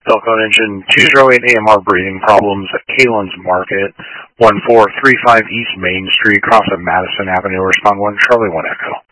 Falcon Engine 208 AMR breathing problems at Kalen's Market, 1435 East Main Street, across from Madison Avenue. Respond 1 Charlie 1 Echo.